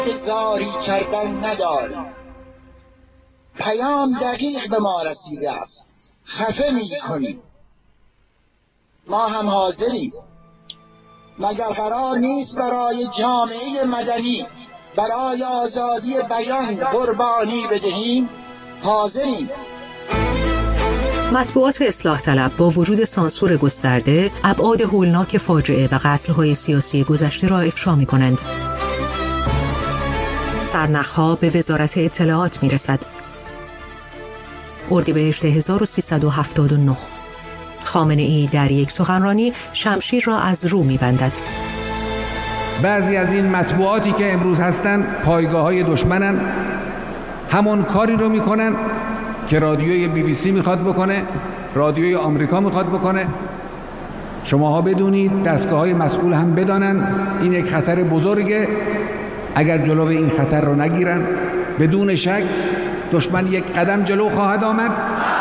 زاری کردن نداری. پیام دقیق به ما رسیده است. خفه می کنیم. ما هم حاضریم. مگر قرار نیست برای جامعه مدنی، برای آزادی بیان قربانی بدهیم؟ حاضریم. مطبوعات اصلاح طلب با وجود سانسور گسترده ابعاد هولناک فاجعه و قتل‌های سیاسی گذشته را افشا می‌کنند. سرنخ‌ها به وزارت اطلاعات می‌رسد. اردیبهشت 1379 خامنه‌ای در یک سخنرانی شمشیر را از رو می‌بندد. بعضی از این مطبوعاتی که امروز هستن پایگاه‌های دشمنن، همون کاری رو می‌کنن که رادیوی BBC میخواد بکنه، رادیوی آمریکا میخواد بکنه. شماها بدونید، دستگاه‌های مسئول هم بدانن این یک خطر بزرگه. اگر جلو این خطر رو نگیرن، بدون شک دشمن یک قدم جلو خواهد آمد.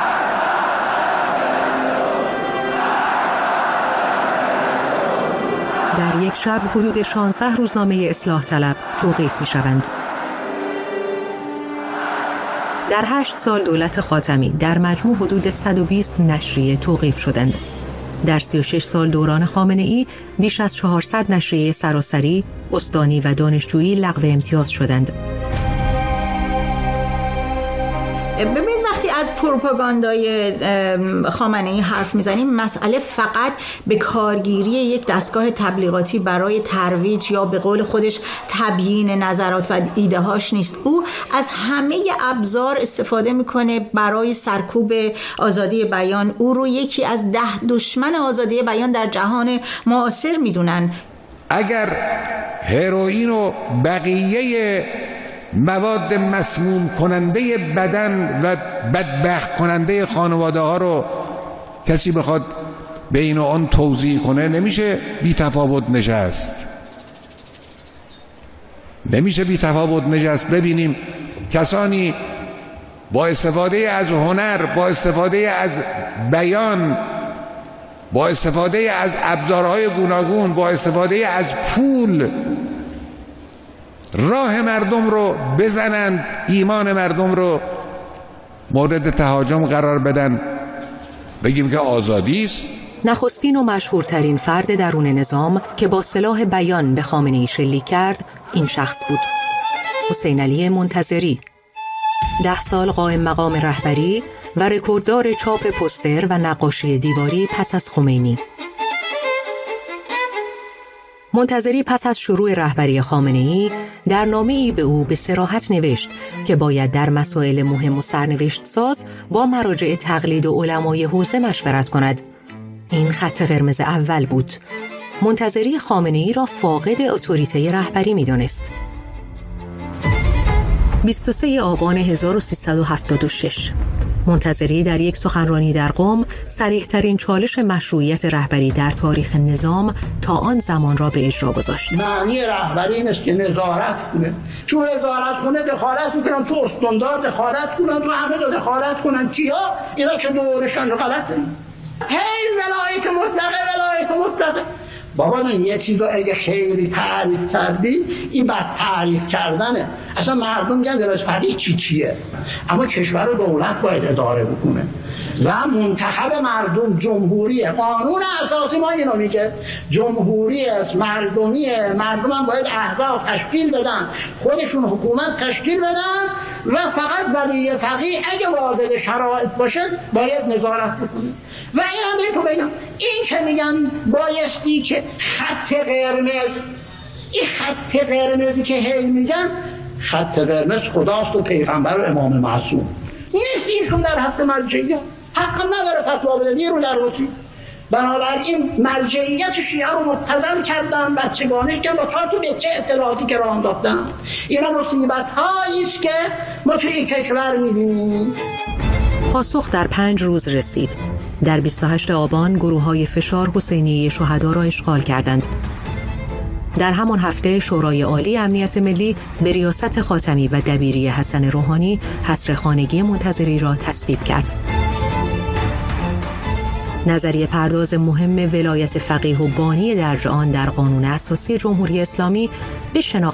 در یک شب حدود 16 روزنامه اصلاح طلب توقیف میشوند. در 8 سال دولت خاتمی در مجموع حدود 120 نشریه توقیف شدند. در 36 سال دوران خامنه‌ای بیش از 400 نشریه سراسری، استانی و دانشجویی لغو امتیاز شدند. ببینید، وقتی از پروپاگاندای خامنه‌ای حرف میزنیم، مسئله فقط به کارگیری یک دستگاه تبلیغاتی برای ترویج یا به قول خودش تبیین نظرات و ایده هاش نیست. او از همه ابزار استفاده میکنه برای سرکوب آزادی بیان. او رو یکی از 10 دشمن آزادی بیان در جهان معاصر میدونن. اگر هروئین و بقیه مواد مسموم کننده بدن و بدبخت کننده خانواده ها رو کسی بخواد به این و آن توضیح کنه، نمیشه بی تفاوت نشست. نمیشه بی تفاوت نشست. ببینیم کسانی با استفاده از هنر، با استفاده از بیان، با استفاده از ابزارهای گوناگون، با استفاده از پول راه مردم رو بزنند، ایمان مردم رو مورد تهاجم قرار بدن، بگیم که آزادی است. نخستین و مشهورترین فرد درون نظام که با سلاح بیان به خامنه‌ای شلیک کرد این شخص بود: حسین علی منتظری. 10 سال قائم مقام رهبری و رکورددار چاپ پوستر و نقاشی دیواری پس از خمینی. منتظری پس از شروع رهبری خامنه‌ای در نامه‌ای به او به صراحت نوشت که باید در مسائل مهم و سرنوشت ساز با مراجع تقلید و علمای حوزه مشورت کند. این خط قرمز اول بود. منتظری خامنه‌ای را فاقد اتوریته رهبری می‌دانست. 23 آبان 1376 منتظری در یک سخنرانی در قم صریح‌ترین چالش مشروعیت رهبری در تاریخ نظام تا آن زمان را به اجرا گذاشت. معنی رهبری این است که نظارت کنه. تو نظارت کنه، دخالت کنن تو استاندار، دخالت کنن تو همه رو دخالت کنن. چیا؟ اینا که دورشان غلطه. هی ولایت مطلقه. بابا نه، یه چیز رو اگه خیلی تعریف کردی، این بد تعریف کردنه. اصلا مردم میگن درست فقیه چیه، اما کشور و دولت باید اداره بکنه و منتخب مردم جمهوریه. قانون اساسی ما اینو میگه، جمهوری است، مردمیه. مردم هم باید احزاب تشکیل بدن، خودشون حکومت تشکیل بدن و فقط ولی فقیه اگه واجد شرایط باشه باید نظارت بکنه. و این هم بهتون بگم، این که میگن بایستی که خط قرمز، این خط قرمزی که هی میگن، خط قرمز خداست و پیغمبر و امام معصوم نیست. ایشون در حد مرجعیت حق نداره فتوا بده، یه رو در روسی. بنابراین مرجعیت شیعه رو مبتذل کردن، بچگانش کردن، با 4 تا بچه اطلاعاتی که راه انداختن. اینا مصیبت هایی است که ما توی کشور میبینیم. پاسخ در 5 روز رسید. در 28 آبان گروه‌های فشار حسینیه شهدا را اشغال کردند. در همان هفته شورای عالی امنیت ملی به ریاست خاتمی و دبیری حسن روحانی حصر خانگی منتظری را تصویب کرد. نظریه پرداز مهم ولایت فقیه و بانی درج آن در قانون اساسی جمهوری اسلامی به شناخت